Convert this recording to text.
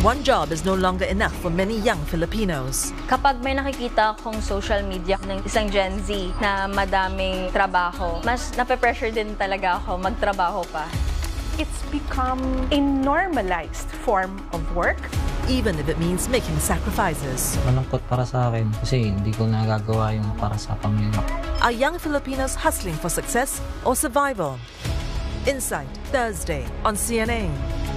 one job is no longer enough for many young Filipinos. Kapag may nakikita akong social media ng isang Gen Z na madaming trabaho, mas nape-pressure din talaga ako magtrabaho pa. It's become a normalized form of work. Even if it means making sacrifices. Malungkot para sa akin kasi hindi ko nagagawa yung para sa pamilya. Are young Filipinos hustling for success or survival? Insight, Thursday on CNA.